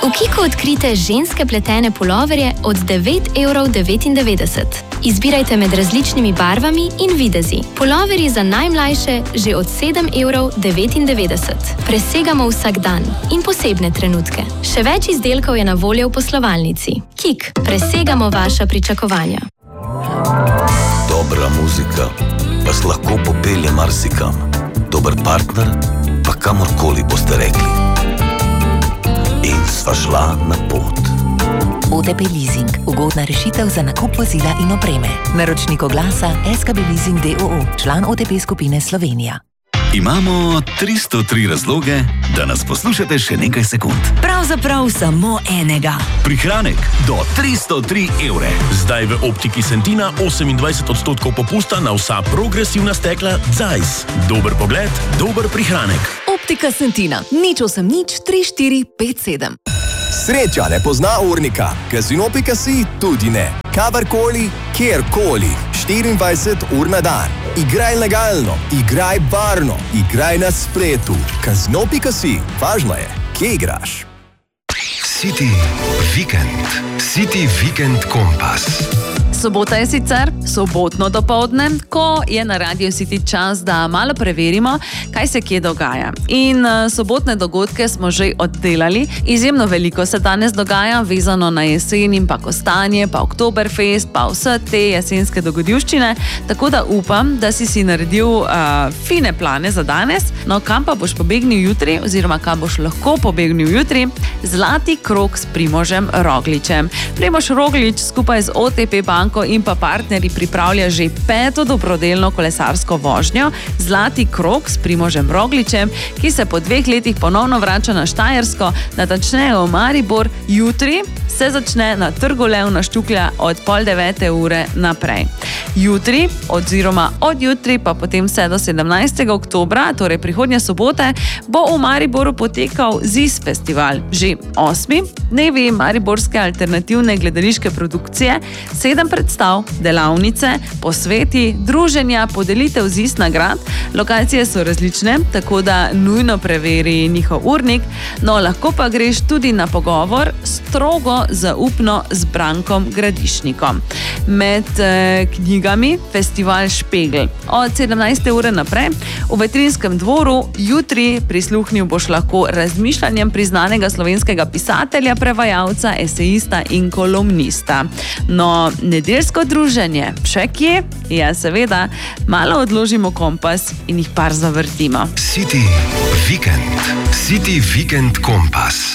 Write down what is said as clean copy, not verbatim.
V Kiku odkrite ženske pletene puloverje od 9,99 €. Izbirajte med različnimi barvami in videzi. Puloverji za najmlajše že od 7,99 €. Presegamo vsak dan in posebne trenutke. Še več izdelkov je na voljo v poslovalnici. Kik, presegamo vaša pričakovanja. Dobra muzika vas lahko popelje marsikam. Dober partner pa kamorkoli boste rekli. In sva šla na pot. OTP Leasing. Ugodna rešitev za nakup vozila in opreme. Naročnik oglasa SKB Leasing d.o.o. Član OTP skupine Slovenija. Imamo 303 razloge, da nas poslušate še nekaj sekund. Pravzaprav samo enega. Prihranek do 303 €. Zdaj v Optiki Sentina 28% popusta na vsa progresivna stekla Zeiss. Dober pogled, dober prihranek. Optika Sentina. 0803457. Sreča ne pozna urnika, Casino.si tudi ne. Kadarkoli, kjerkoli, 24 ur na dan. Igraj legalno, igraj varno, igraj na spletu. Casino.si, važno je, kje igraš. City Weekend. City Weekend Kompas. Sobota je sicer sobotno dopoldne, ko je na Radio City čas, da malo preverimo, kaj se kje dogaja. In sobotne dogodke smo že oddelali. Izjemno veliko se danes dogaja, vezano na jesen in pa kostanje, pa Oktoberfest, pa vse te jesenske dogodivščine. Tako da upam, da si naredil fine plane za danes. No, kam pa boš pobegnil jutri, oziroma kam boš lahko pobegnil jutri? Zlati krog s Primožem Rogličem. Primož Roglič skupaj z OTP banko in pa partnerji pripravlja že 5. dobrodelno kolesarsko vožnjo Zlati krog s Primožem Rogličem, ki se po 2 letih ponovno vrača na Štajersko, natančneje v Maribor. Jutri se začne na Trgu Levna Štuklja od 8:30 naprej. Jutri, oziroma od jutri pa potem vse do 17. oktobra, torej prihodnje sobote, bo v Mariboru potekal ZIS festival. Že 8. dnevi mariborske alternativne gledališke produkcije, 7 predstav, delavnice, posveti, druženja, podelitev ZIS nagrad. Lokacije so različne, tako da nujno preveri njihov urnik, no lahko pa greš tudi na pogovor strogo zaupno z Brankom Gradišnikom. Med knjigami Festival Špegel. Od 17. ure naprej v Vetrinskem dvoru jutri prisluhnil boš lahko razmišljanjem priznanega slovenskega pisatelja, prevajalca, esejista in kolumnista. No, nedeljsko druženje še kje? Ja, seveda, malo odložimo kompas in jih par zavrtimo. City Weekend. City Weekend Kompas.